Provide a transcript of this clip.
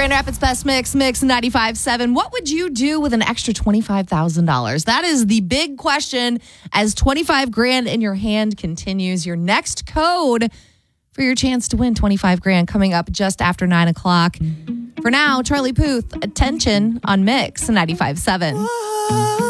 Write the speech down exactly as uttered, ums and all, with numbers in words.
Grand Rapids Best Mix, Mix ninety-five point seven. What would you do with an extra twenty-five thousand dollars? That is the big question as twenty-five grand in your hand continues. Your next code for your chance to win twenty-five grand coming up just after nine o'clock. For now, Charlie Puth, attention on Mix ninety-five point seven.